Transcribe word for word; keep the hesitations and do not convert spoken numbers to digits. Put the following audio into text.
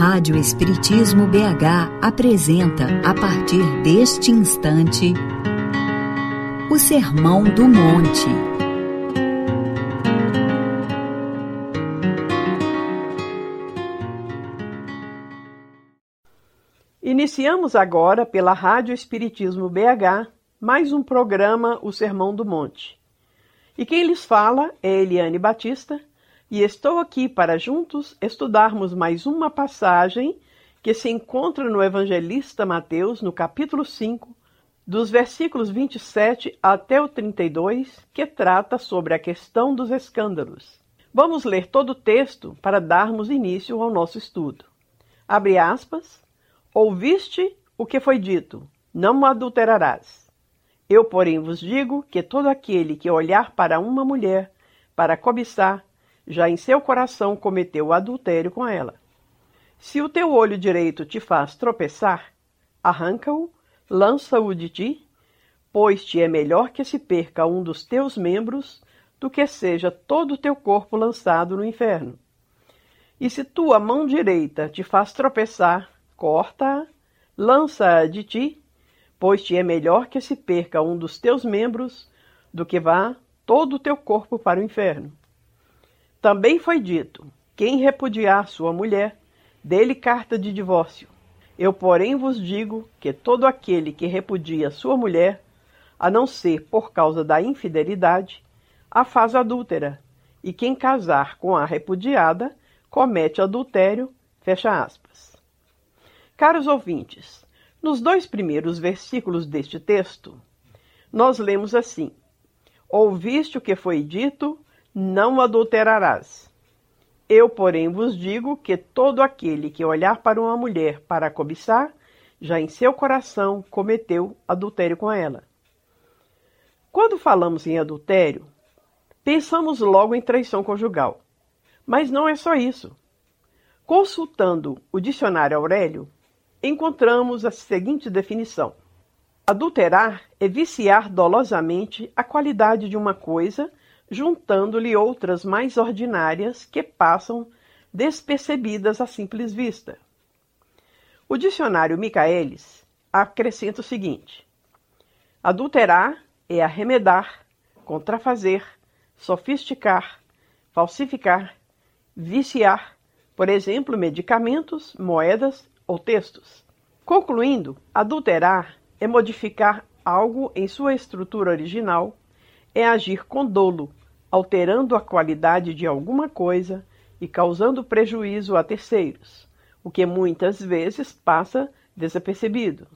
Rádio Espiritismo B H apresenta, a partir deste instante, o Sermão do Monte. Iniciamos agora, pela Rádio Espiritismo B H, mais um programa, o Sermão do Monte. E quem lhes fala é Eliane Batista, e estou aqui para juntos estudarmos mais uma passagem que se encontra no Evangelista Mateus, no capítulo cinco, dos versículos vinte e sete até o trinta e dois, que trata sobre a questão dos escândalos. Vamos ler todo o texto para darmos início ao nosso estudo. Abre aspas. Ouviste o que foi dito, não adulterarás. Eu, porém, vos digo que todo aquele que olhar para uma mulher para cobiçar, já em seu coração cometeu adultério com ela. Se o teu olho direito te faz tropeçar, arranca-o, lança-o de ti, pois te é melhor que se perca um dos teus membros do que seja todo o teu corpo lançado no inferno. E se tua mão direita te faz tropeçar, corta-a, lança-a de ti, pois te é melhor que se perca um dos teus membros do que vá todo o teu corpo para o inferno. Também foi dito, quem repudiar sua mulher, dê-lhe carta de divórcio. Eu, porém, vos digo que todo aquele que repudia sua mulher, a não ser por causa da infidelidade, a faz adúltera, e quem casar com a repudiada, comete adultério, fecha aspas. Caros ouvintes, nos dois primeiros versículos deste texto, nós lemos assim: Ouviste o que foi dito, não adulterarás. Eu, porém, vos digo que todo aquele que olhar para uma mulher para cobiçar, já em seu coração cometeu adultério com ela. Quando falamos em adultério, pensamos logo em traição conjugal. Mas não é só isso. Consultando o dicionário Aurélio, encontramos a seguinte definição: adulterar é viciar dolosamente a qualidade de uma coisa, juntando-lhe outras mais ordinárias que passam despercebidas à simples vista. O dicionário Michaelis acrescenta o seguinte: adulterar é arremedar, contrafazer, sofisticar, falsificar, viciar, por exemplo, medicamentos, moedas ou textos. Concluindo, adulterar é modificar algo em sua estrutura original, é agir com dolo, alterando a qualidade de alguma coisa e causando prejuízo a terceiros, o que muitas vezes passa desapercebido.